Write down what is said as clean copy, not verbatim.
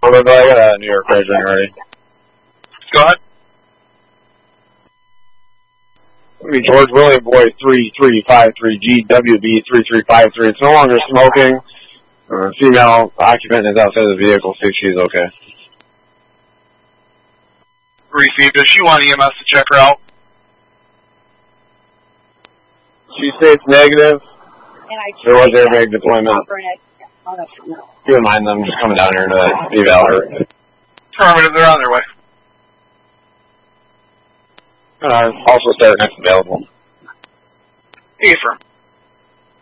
I got a New York Ranger already. Go ahead. George William Boy 3353 GWB 3353. It's no longer smoking. Female occupant is outside of the vehicle. See if she's okay. Received. Does she want EMS to check her out? She states negative. There was airbag deployment. You wouldn't mind them just coming down here to eval her. Affirmative. They're on their way. Also start next available. Affirm.